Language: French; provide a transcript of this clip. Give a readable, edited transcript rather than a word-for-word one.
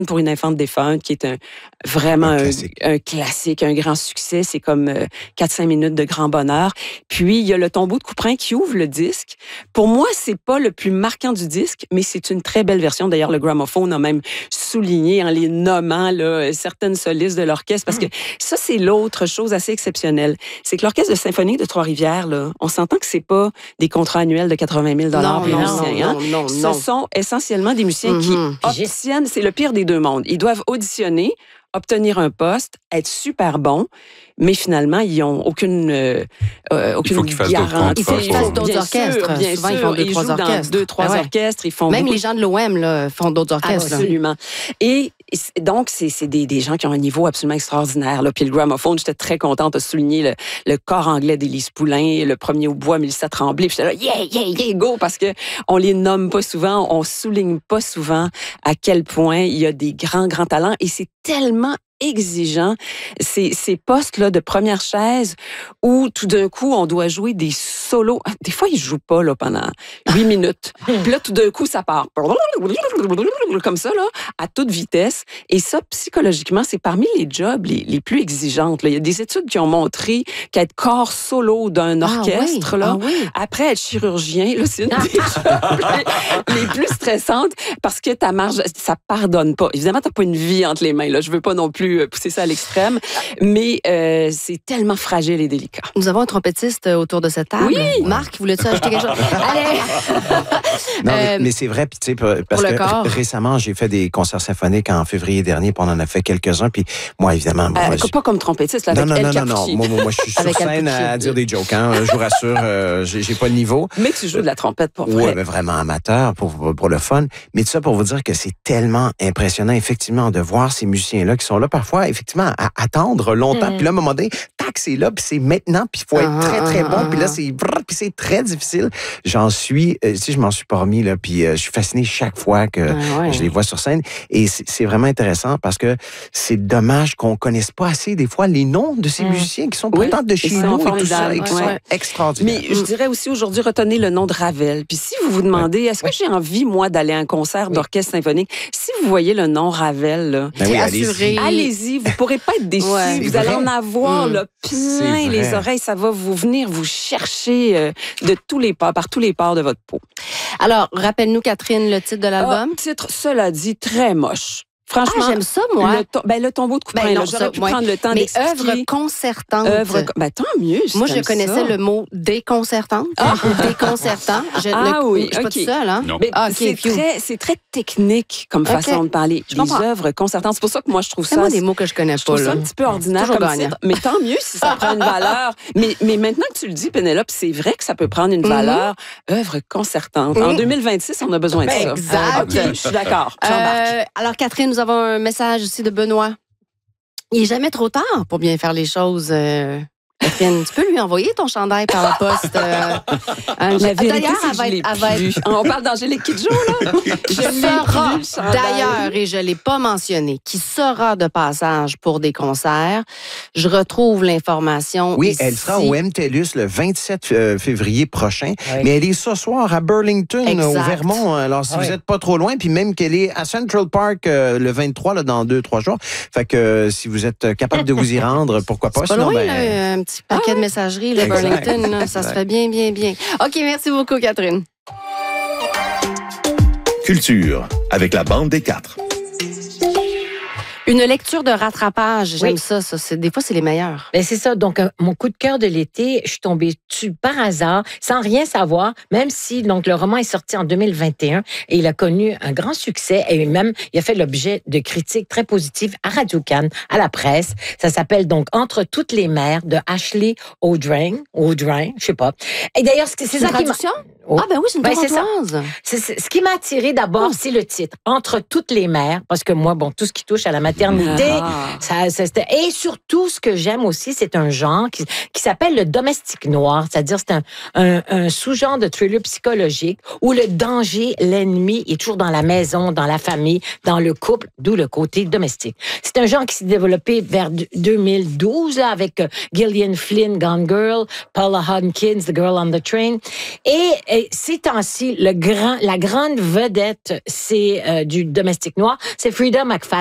pour une infante défunte, qui est vraiment un classique, un grand succès. C'est comme 4-5 minutes de grand bonheur. Puis, il y a le tombeau de Couperin qui ouvre le disque. Pour moi, c'est pas le plus marquant du disque, mais c'est une très belle version. D'ailleurs, le gramophone a même souligné en les nommant là, certaines solistes de l'orchestre, parce que ça, c'est l'autre chose assez exceptionnelle. C'est que l'Orchestre de symphonie de Trois-Rivières, là, on s'entend que c'est pas des contrats annuels de 80 000 pour les musiciens. Non. Ce sont essentiellement des musiciens qui obtiennent, c'est le pire des deux mondes. Ils doivent auditionner, obtenir un poste, être super bons, mais finalement, ils n'ont aucune garantie. Il faut qu'ils fassent d'autres orchestres. Bien Souvent, sûr, ils font 2-3 orchestres. 2-3 orchestres. Ils font même les gens de l'OM là, font d'autres orchestres. Absolument. Et donc, c'est des gens qui ont un niveau absolument extraordinaire. Là. Puis le gramophone, j'étais très contente de souligner le corps anglais d'Élise Poulain, le premier au bois, Mélissa Tremblay. Puis j'étais là, yeah, go! Parce qu'on les nomme pas souvent, on souligne pas souvent à quel point il y a des grands talents. Et c'est tellement exigeant, ces postes-là de première chaise où tout d'un coup, on doit jouer des solos. Des fois, ils jouent pas là, pendant 8 minutes. Puis là, tout d'un coup, ça part comme ça, là, à toute vitesse. Et ça, psychologiquement, c'est parmi les jobs les plus exigeantes. Là. Il y a des études qui ont montré qu'être corps solo d'un orchestre, après être chirurgien, là, c'est une des jobs les plus stressantes parce que ta marge, ça pardonne pas. Évidemment, t'as pas une vie entre les mains. Là. Je veux pas non plus pousser ça à l'extrême, mais c'est tellement fragile et délicat. Nous avons un trompettiste autour de cette table. Oui! Marc, voulais-tu ajouter quelque chose? Allez! Non, mais c'est vrai, puis tu sais, parce que récemment, j'ai fait des concerts symphoniques en février dernier, puis on en a fait quelques-uns, puis moi, évidemment... pas comme trompettiste, là, avec Non. Moi, je suis sur scène à dire des jokes, hein, je vous rassure, j'ai pas le niveau. Mais tu joues de la trompette pour vrai. Oui, mais vraiment amateur, pour le fun. Mais tout ça pour vous dire que c'est tellement impressionnant, effectivement, de voir ces musiciens-là qui sont là parfois, effectivement, à attendre longtemps. Puis là, à un moment donné, tac, c'est là, puis c'est maintenant, puis il faut être très, très bon. Puis là, c'est très difficile. Je m'en suis pas remis, là, puis je suis fasciné chaque fois que je les vois sur scène. Et c'est vraiment intéressant parce que c'est dommage qu'on connaisse pas assez, des fois, les noms de ces musiciens qui sont pourtant de chez nous et tout ça, et qui sont extraordinaires. Mais je dirais aussi aujourd'hui, retenez le nom de Ravel. Puis si vous vous demandez, est-ce que j'ai envie, moi, d'aller à un concert d'orchestre symphonique? Si vous voyez le nom Ravel, là, allez-y, vous pourrez pas être déçus. Vous allez en avoir là, plein les oreilles. Ça va venir vous chercher de tous les pores, par tous les pores de votre peau. Alors, rappelle-nous, Catherine, le titre de l'album. Titre, cela dit, très moche. Franchement, j'aime ça, moi. Le tombeau de Couperin, j'aurais pu prendre le temps d'expliquer. Mais œuvre concertante. Tant mieux. Moi, je connaissais le mot déconcertante ou déconcertant. Je suis pas toute seule, hein? Non. C'est très technique comme façon de parler. Les œuvres concertantes. C'est pour ça que moi, je trouve ça... C'est moi des mots que je connais pas. Je trouve ça un petit peu ordinaire comme titre. Mais tant mieux si ça prend une valeur. Mais maintenant que tu le dis, Pénélope, c'est vrai que ça peut prendre une valeur œuvre concertante. En 2026, on a besoin de ça. Exact. OK, je suis d'accord. Alors, Catherine, nous avons un message aussi de Benoît. Il n'est jamais trop tard pour bien faire les choses. Catherine, tu peux lui envoyer ton chandail par la poste. La vérité, on parle d'Angélique Kidjo, là. D'ailleurs, et je ne l'ai pas mentionné, qui sera de passage pour des concerts. Je retrouve l'information ici. Elle sera au MTELUS le 27 février prochain. Oui. Mais elle est ce soir à Burlington, au Vermont. Alors, si vous n'êtes pas trop loin, puis même qu'elle est à Central Park le 23, là, dans 2-3 jours. Fait que si vous êtes capable de vous y rendre, pourquoi pas. C'est pas loin, un petit paquet de messagerie, le Burlington, là, ça se fait bien. OK, merci beaucoup, Catherine. Culture, avec la bande des 4. Une lecture de rattrapage, j'aime ça. Des fois, c'est les meilleurs. Ben c'est ça. Donc, mon coup de cœur de l'été, je suis tombée dessus par hasard, sans rien savoir, même si donc le roman est sorti en 2021 et il a connu un grand succès et même il a fait l'objet de critiques très positives à Radio-Can, à la presse. Ça s'appelle donc Entre toutes les mers de Ashley Audrain, je sais pas. Et d'ailleurs, c'est ça qui m'a... Ah ben oui, c'est une torontoise. Ce qui m'a attiré d'abord, c'est le titre, Entre toutes les mers, parce que moi, tout ce qui touche à la maternité, maternité. Ah. Et surtout, ce que j'aime aussi, c'est un genre qui s'appelle le domestique noir, c'est-à-dire c'est un sous-genre de thriller psychologique où le danger, l'ennemi est toujours dans la maison, dans la famille, dans le couple, d'où le côté domestique. C'est un genre qui s'est développé vers 2012 là, avec Gillian Flynn, Gone Girl, Paula Hawkins, The Girl on the Train. Et ces temps-ci, la grande vedette, c'est du domestique noir, c'est Frida McFadden.